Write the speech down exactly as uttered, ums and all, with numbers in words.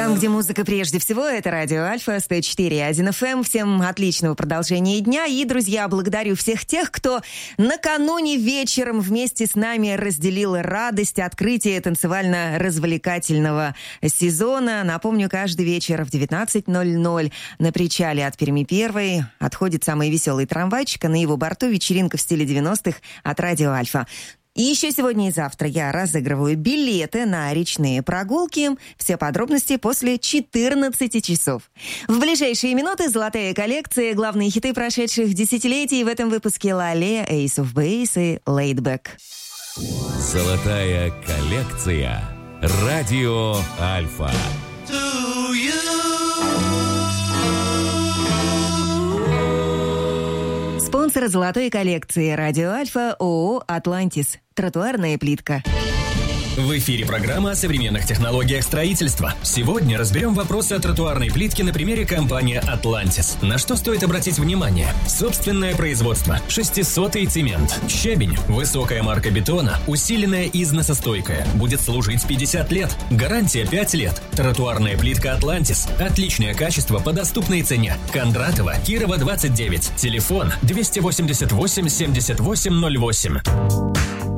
Там, где музыка прежде всего, это радио Альфа, сто четыре и один эф эм. Всем отличного продолжения дня. И, друзья, благодарю всех тех, кто накануне вечером вместе с нами разделил радость открытия танцевально-развлекательного сезона. Напомню, каждый вечер в девятнадцать ноль ноль на причале от Перми первой отходит самый веселый трамвайчик, а на его борту вечеринка в стиле девяностых от радио Альфа. И еще сегодня и завтра я разыгрываю билеты на речные прогулки. Все подробности после четырнадцати часов. В ближайшие минуты золотая коллекция, главные хиты прошедших десятилетий. В этом выпуске Лале, Ace of Base и Laid Back. Золотая коллекция. Радио Альфа. Спонсор золотой коллекции радио Альфа ООО «Атлантис». Тротуарная плитка. В эфире программа о современных технологиях строительства. Сегодня разберем вопросы о тротуарной плитке на примере компании «Атлантис». На что стоит обратить внимание? Собственное производство, шестисотый цемент, щебень, высокая марка бетона, усиленная и износостойкая. Будет служить пятьдесят лет. Гарантия пять лет. Тротуарная плитка «Атлантис». Отличное качество по доступной цене. Кондратова, Кирова, двадцать девять. Телефон двести восемьдесят восемь семьдесят восемь ноль восемь.